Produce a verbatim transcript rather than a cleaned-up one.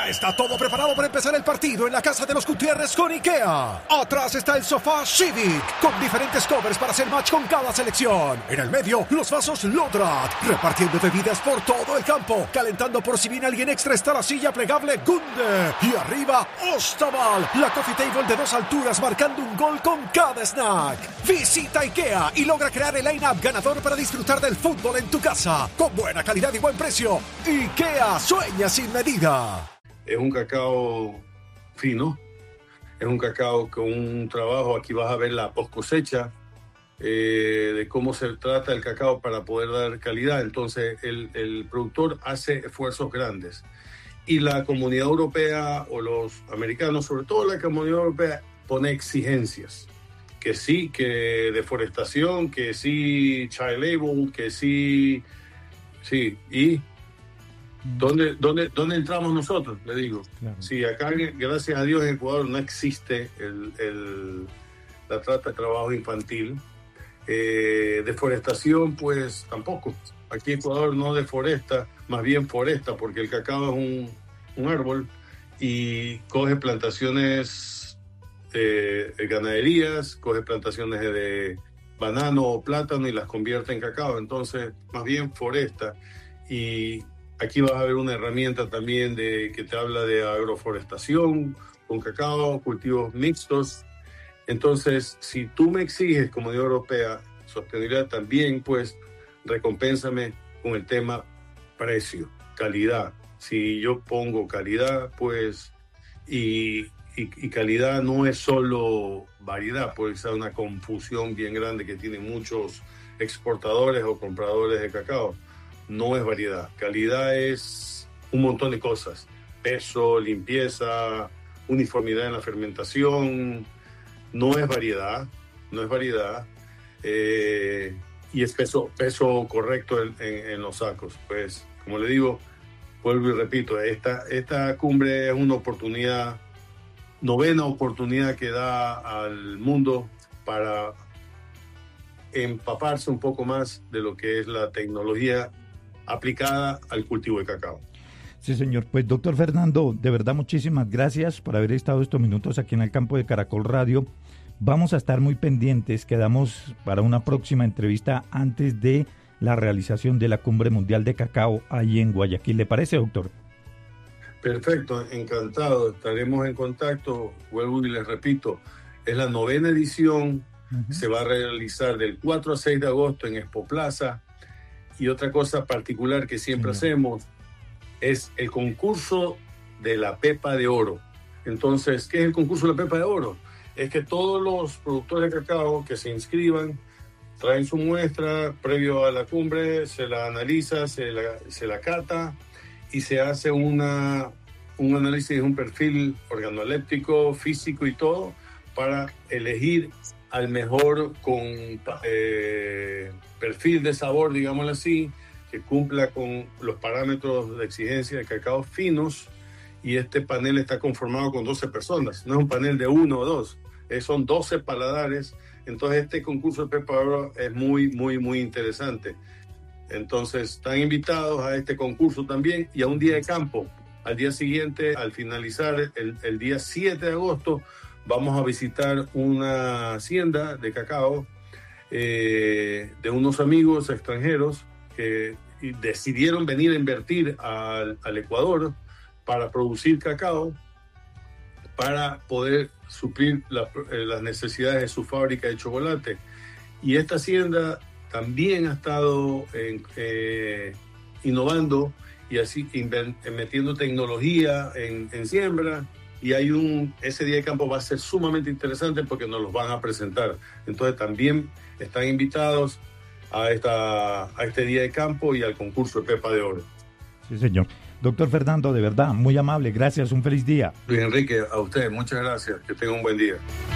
Ya está todo preparado para empezar el partido en la casa de los Gutiérrez con IKEA. Atrás está el sofá Civic, con diferentes covers para hacer match con cada selección. En el medio, los vasos Lodrat, repartiendo bebidas por todo el campo. Calentando por si viene alguien extra está la silla plegable Gunde. Y arriba, Ostaval, la coffee table de dos alturas marcando un gol con cada snack. Visita IKEA y logra crear el line-up ganador para disfrutar del fútbol en tu casa. Con buena calidad y buen precio. IKEA, sueña sin medida. Es un cacao fino, es un cacao con un trabajo, aquí vas a ver la post cosecha, eh, de cómo se trata el cacao para poder dar calidad. Entonces el, el productor hace esfuerzos grandes y la comunidad europea o los americanos, sobre todo la comunidad europea, pone exigencias, que sí, que deforestación, que sí child labor, que sí, sí, y ¿Dónde, dónde, ¿Dónde entramos nosotros? Le digo. Claro. Si acá, gracias a Dios, en Ecuador no existe el, el, la trata de trabajo infantil. Eh, deforestación, pues tampoco. Aquí Ecuador no deforesta, más bien foresta, porque el cacao es un, un árbol y coge plantaciones de, de ganaderías, coge plantaciones de banano o plátano y las convierte en cacao. Entonces, más bien foresta. Y aquí vas a ver una herramienta también de, que te habla de agroforestación, con cacao, cultivos mixtos. Entonces, si tú me exiges, Comunidad Europea, sostenibilidad también, pues, recompénsame con el tema precio, calidad. Si yo pongo calidad, pues, y, y, y calidad no es solo variedad, puede ser una confusión bien grande que tienen muchos exportadores o compradores de cacao. No es variedad. Calidad es un montón de cosas. Peso, limpieza, uniformidad en la fermentación. No es variedad. No es variedad. Eh, y es peso, peso correcto en, en, en los sacos. Pues, como le digo, vuelvo y repito, esta, esta cumbre es una oportunidad, novena oportunidad que da al mundo para empaparse un poco más de lo que es la tecnología aplicada al cultivo de cacao. Sí, señor. Pues, doctor Fernando, de verdad, muchísimas gracias por haber estado estos minutos aquí en el campo de Caracol Radio. Vamos a estar muy pendientes, quedamos para una próxima entrevista antes de la realización de la Cumbre Mundial de Cacao ahí en Guayaquil. ¿Le parece, doctor? Perfecto, encantado. Estaremos en contacto. Vuelvo y les repito, es la novena edición, uh-huh. Se va a realizar del cuatro al seis de agosto en Expo Plaza. Y otra cosa particular que siempre sí. hacemos es el concurso de la pepa de oro. Entonces, ¿qué es el concurso de la pepa de oro? Es que todos los productores de cacao que se inscriban traen su muestra previo a la cumbre, se la analiza, se la, se la cata y se hace una, un análisis de un perfil organoléptico, físico y todo para elegir al mejor con eh, perfil de sabor, digámoslo así, que cumpla con los parámetros de exigencia de cacao finos, y este panel está conformado con doce personas, no es un panel de uno o dos, eh, son doce paladares. Entonces este concurso de pepa de oro es muy, muy, muy interesante. Entonces están invitados a este concurso también y a un día de campo. Al día siguiente, al finalizar el, el día siete de agosto, vamos a visitar una hacienda de cacao eh, de unos amigos extranjeros que decidieron venir a invertir al, al Ecuador para producir cacao, para poder suplir la, eh, las necesidades de su fábrica de chocolate. Y esta hacienda también ha estado en, eh, innovando y así inven- metiendo tecnología en, en siembra. Y hay un, ese día de campo va a ser sumamente interesante porque nos los van a presentar. Entonces también están invitados a, esta, a este día de campo y al concurso de pepa de oro. Sí, señor. Doctor Fernando, de verdad, muy amable. Gracias, un feliz día. Luis Enrique, a usted, muchas gracias. Que tenga un buen día.